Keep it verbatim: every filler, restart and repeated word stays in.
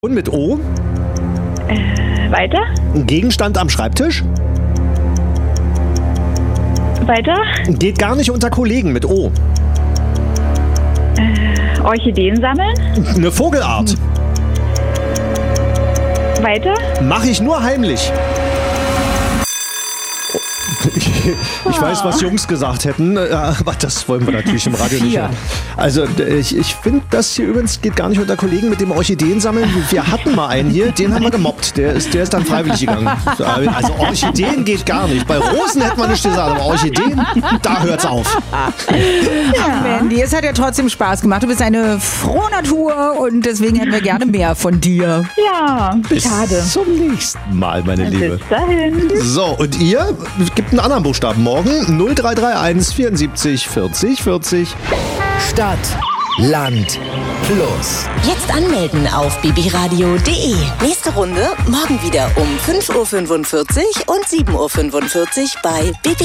Und mit O? Äh, weiter? Ein Gegenstand am Schreibtisch? Weiter? Geht gar nicht unter Kollegen mit O. Äh, Orchideen sammeln? Eine Vogelart. Weiter? Mache ich nur heimlich. Ich, ich weiß, was Jungs gesagt hätten, aber das wollen wir natürlich im Radio nicht hören. Also ich, ich finde, das hier übrigens geht gar nicht unter Kollegen mit dem Orchideen sammeln. Wir hatten mal einen hier, den haben wir gemobbt. Der ist, der ist dann freiwillig gegangen. Also Orchideen geht gar nicht. Bei Rosen hätte man nicht gesagt, aber Orchideen, da hört's auf. Ja, Mandy, es hat ja trotzdem Spaß gemacht. Du bist eine frohe Natur und deswegen hätten wir gerne mehr von dir. Ja, Bis schade. zum nächsten Mal, meine Liebe. Bis dahin. So, und ihr? Gibt einen anderen Buchstaben morgen. null drei drei eins vierundsiebzig vierzig vierzig. Stadt, Land, Plus. Jetzt anmelden auf bibiradio punkt de. Nächste Runde morgen wieder um fünf Uhr fünfundvierzig und sieben Uhr fünfundvierzig bei Bibi.